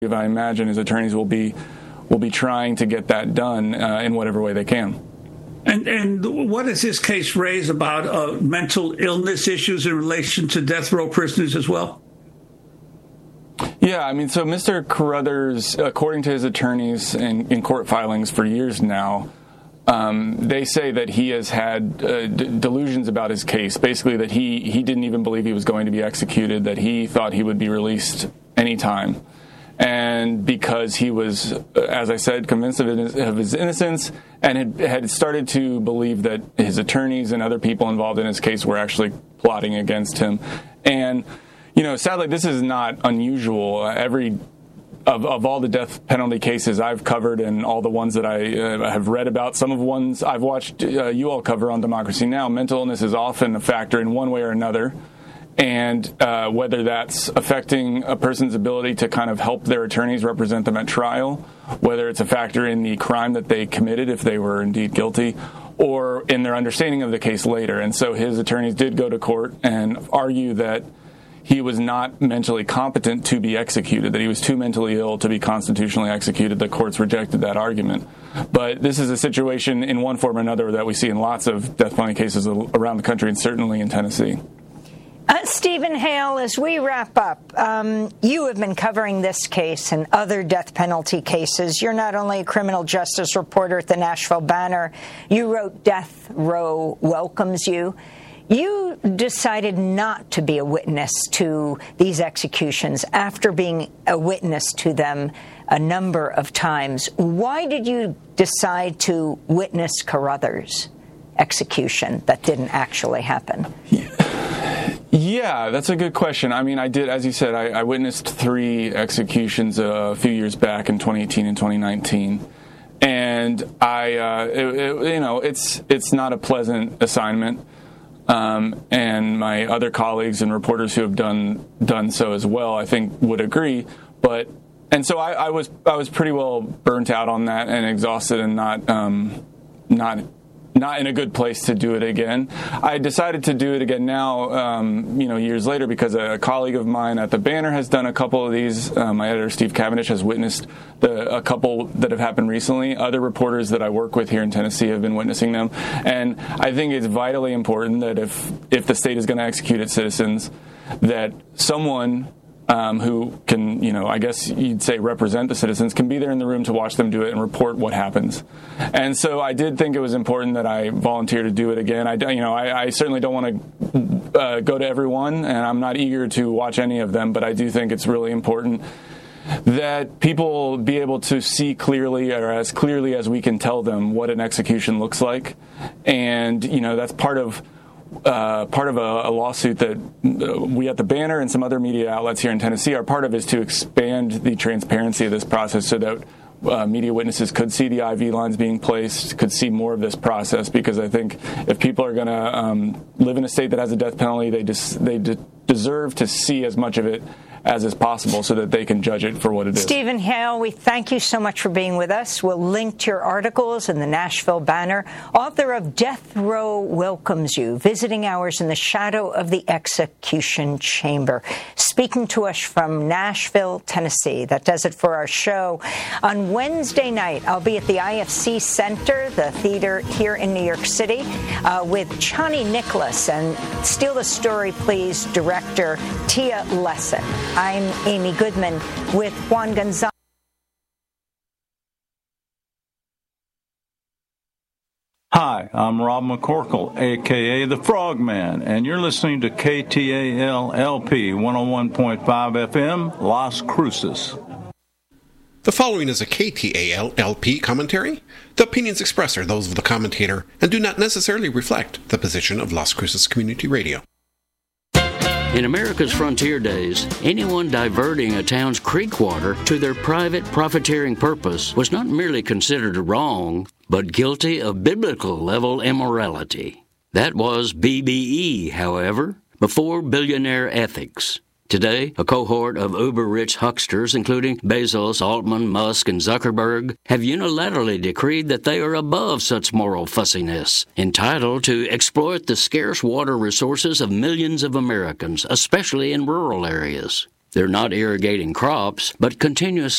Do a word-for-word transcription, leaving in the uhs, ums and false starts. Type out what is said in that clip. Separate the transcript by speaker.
Speaker 1: I imagine his attorneys will be will be trying to get that done uh, in whatever way they can.
Speaker 2: And and what does this case raise about uh, mental illness issues in relation to death row prisoners as well?
Speaker 1: Yeah, I mean, so Mister Carruthers, according to his attorneys in, in court filings for years now, um, they say that he has had uh, d- delusions about his case, basically that he, he didn't even believe he was going to be executed, that he thought he would be released anytime. And because he was, as I said, convinced of his, of his innocence and had, had started to believe that his attorneys and other people involved in his case were actually plotting against him. And, you know, sadly, this is not unusual. Every of, of all the death penalty cases I've covered and all the ones that I uh, have read about, some of the ones I've watched uh, you all cover on Democracy Now!, mental illness is often a factor in one way or another. And uh, whether that's affecting a person's ability to kind of help their attorneys represent them at trial, whether it's a factor in the crime that they committed if they were indeed guilty, or in their understanding of the case later. And so his attorneys did go to court and argue that he was not mentally competent to be executed, that he was too mentally ill to be constitutionally executed. The courts rejected that argument. But this is a situation in one form or another that we see in lots of death penalty cases around the country and certainly in Tennessee.
Speaker 3: Uh, Stephen Hale, as we wrap up, um, you have been covering this case and other death penalty cases. You're not only a criminal justice reporter at the Nashville Banner, you wrote Death Row Welcomes You. You decided not to be a witness to these executions after being a witness to them a number of times. Why did you decide to witness Carruthers' execution that didn't actually happen?
Speaker 1: Yeah, that's a good question. I mean, I did, as you said, I, I witnessed three executions a few years back in twenty eighteen and twenty nineteen. And I, uh, it, it, you know, it's it's not a pleasant assignment. Um, and my other colleagues and reporters who have done done so as well, I think, would agree. But and so I, I was I was pretty well burnt out on that and exhausted and not um, not. not in a good place to do it again. I decided to do it again now, um, you know, years later, because a colleague of mine at the Banner has done a couple of these. Uh, my editor, Steve Cavendish, has witnessed the, a couple that have happened recently. Other reporters that I work with here in Tennessee have been witnessing them. And I think it's vitally important that if, if the state is going to execute its citizens, that someone Um, who can, you know, I guess you'd say represent the citizens, can be there in the room to watch them do it and report what happens. And so I did think it was important that I volunteer to do it again. I, you know, I, I certainly don't want to uh, go to everyone, and I'm not eager to watch any of them, but I do think it's really important that people be able to see clearly, or as clearly as we can tell them, what an execution looks like. And, you know, that's part of Uh, part of a, a lawsuit that we at the Banner and some other media outlets here in Tennessee are part of, is to expand the transparency of this process so that uh, media witnesses could see the I V lines being placed, could see more of this process. Because I think if people are going to um, live in a state that has a death penalty, they just they de- deserve to see as much of it as is possible so that they can judge it for what it is.
Speaker 3: Stephen Hale, we thank you so much for being with us. We'll link to your articles in the Nashville Banner. Author of Death Row Welcomes You, Visiting Hours in the Shadow of the Execution Chamber. Speaking to us from Nashville, Tennessee. That does it for our show. On Wednesday night, I'll be at the I F C Center, the theater here in New York City, uh, with Chani Nicholas. And steal the story, please, director Tia Lesson. I'm Amy Goodman with Juan Gonzalez.
Speaker 4: Hi, I'm Rob McCorkle, a k a. The Frogman, and you're listening to K T A L L P one oh one point five F M, Las Cruces.
Speaker 5: The following is a K T A L L P commentary. The opinions expressed are those of the commentator and do not necessarily reflect the position of Las Cruces Community Radio.
Speaker 6: In America's frontier days, anyone diverting a town's creek water to their private profiteering purpose was not merely considered wrong, but guilty of biblical-level immorality. That was B B E, however, before billionaire ethics. Today, a cohort of uber-rich hucksters, including Bezos, Altman, Musk, and Zuckerberg, have unilaterally decreed that they are above such moral fussiness, entitled to exploit the scarce water resources of millions of Americans, especially in rural areas. They're not irrigating crops, but continuously